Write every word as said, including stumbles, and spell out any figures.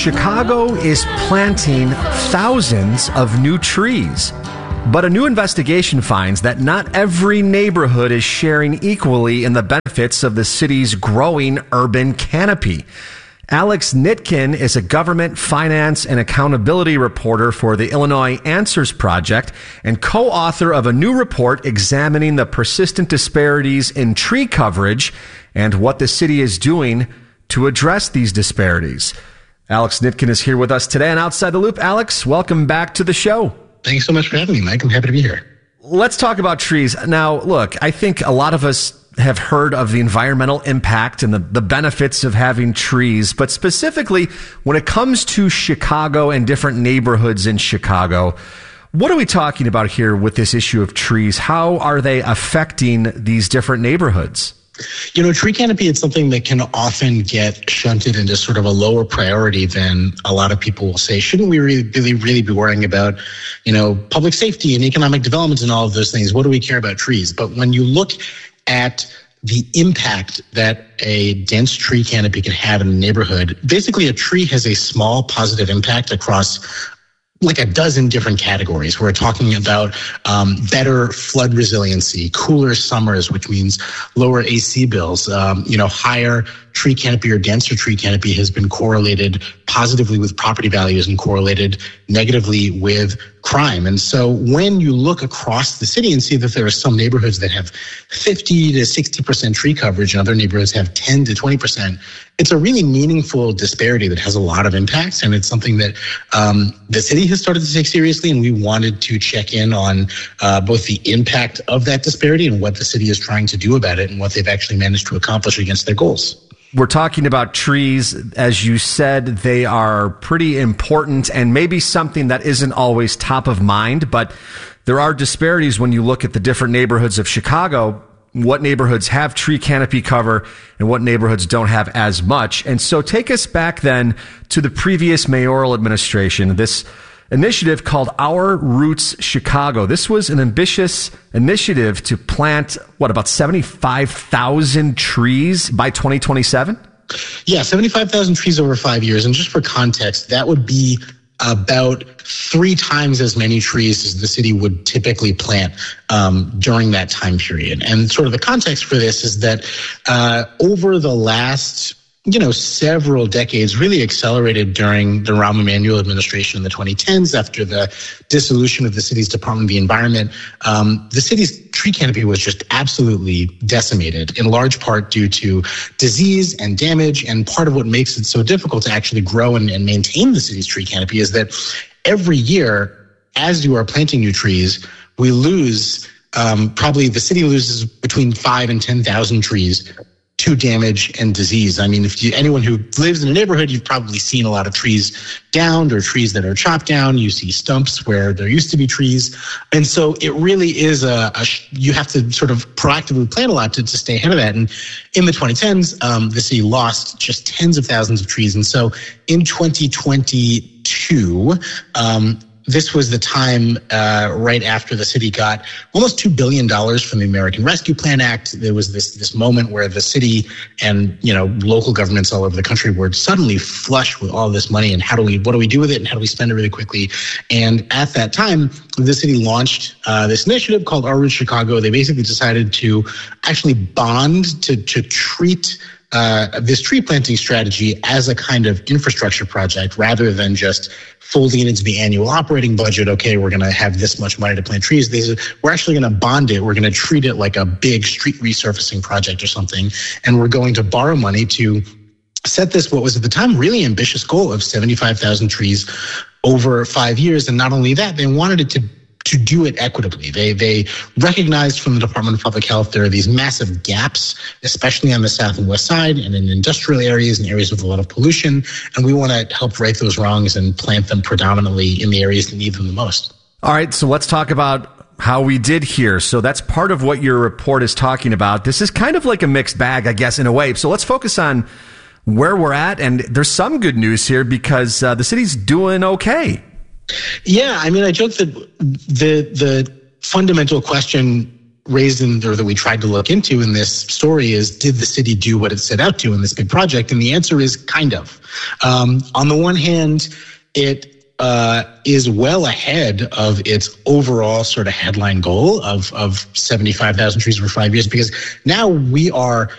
Chicago is planting thousands of new trees. But a new investigation finds that not every neighborhood is sharing equally in the benefits of the city's growing urban canopy. Alex Nitkin is a government, finance, and accountability reporter for the Illinois Answers Project and co-author of a new report examining the persistent disparities in tree coverage and what the city is doing to address these disparities. Alex Nitkin is here with us today on Outside the Loop. Alex, welcome back to the show. Thanks so much for having me, Mike. I'm happy to be here. Let's talk about trees. Now, look, I think a lot of us have heard of the environmental impact and the, the benefits of having trees, but specifically when it comes to Chicago and different neighborhoods in Chicago, what are we talking about here with this issue of trees? How are they affecting these different neighborhoods? You know, tree canopy is something that can often get shunted into sort of a lower priority than a lot of people will say. Shouldn't we really, really, really be worrying about, you know, public safety and economic development and all of those things? What do we care about trees? But when you look at the impact that a dense tree canopy can have in a neighborhood, basically a tree has a small positive impact across like a dozen different categories. We're talking about um, better flood resiliency, cooler summers, which means lower A C bills, um, you know, higher tree canopy or denser tree canopy has been correlated positively with property values and correlated negatively with crime. And so when you look across the city and see that there are some neighborhoods that have fifty to sixty percent tree coverage and other neighborhoods have ten to twenty percent, it's a really meaningful disparity that has a lot of impacts. And it's something that um, the city has started to take seriously. And we wanted to check in on uh, both the impact of that disparity and what the city is trying to do about it and what they've actually managed to accomplish against their goals. We're talking about trees. As you said, they are pretty important and maybe something that isn't always top of mind, but there are disparities when you look at the different neighborhoods of Chicago, what neighborhoods have tree canopy cover and what neighborhoods don't have as much. And so take us back then to the previous mayoral administration, this initiative called Our Roots Chicago. This was an ambitious initiative to plant, what, about seventy-five thousand trees by twenty twenty-seven? Yeah, seventy-five thousand trees over five years. And just for context, that would be about three times as many trees as the city would typically plant um, during that time period. And sort of the context for this is that uh, over the last you know, several decades, really accelerated during the Rahm Emanuel administration in the twenty tens after the dissolution of the city's Department of the Environment. Um, the city's tree canopy was just absolutely decimated, in large part due to disease and damage. And part of what makes it so difficult to actually grow and, and maintain the city's tree canopy is that every year, as you are planting new trees, we lose, um, probably the city loses between five and ten thousand trees to damage and disease. I mean, if you, anyone who lives in a neighborhood, you've probably seen a lot of trees downed or trees that are chopped down. You see stumps where there used to be trees. And so it really is a, a you have to sort of proactively plan a lot to, to stay ahead of that. And in the twenty tens, um, the city lost just tens of thousands of trees. And so in twenty twenty-two, um, this was the time uh, right after the city got almost two billion dollars from the American Rescue Plan Act. There was this this moment where the city and, you know, local governments all over the country were suddenly flush with all this money. And how do we, what do we do with it? And how do we spend it really quickly? And at that time, the city launched uh, this initiative called Our Roots Chicago. They basically decided to actually bond to to treat Uh, this tree planting strategy as a kind of infrastructure project rather than just folding it into the annual operating budget. Okay, we're going to have this much money to plant trees. These, we're actually going to bond it. We're going to treat it like a big street resurfacing project or something. And we're going to borrow money to set this, what was at the time, really ambitious goal of seventy-five thousand trees over five years. And not only that, they wanted it to to do it equitably. They they recognized from the Department of Public Health there are these massive gaps, especially on the south and west side and in industrial areas and areas with a lot of pollution. And we want to help right those wrongs and plant them predominantly in the areas that need them the most. All right, so let's talk about how we did here. So that's part of what your report is talking about. This is kind of like a mixed bag, I guess, in a way. So let's focus on where we're at. And there's some good news here because uh, the city's doing okay. Yeah, I mean, I joke that the the fundamental question raised in, or that we tried to look into in this story is, did the city do what it set out to in this big project? And the answer is kind of. Um, on the one hand, it uh, is well ahead of its overall sort of headline goal of, of seventy-five thousand trees over five years, because now we are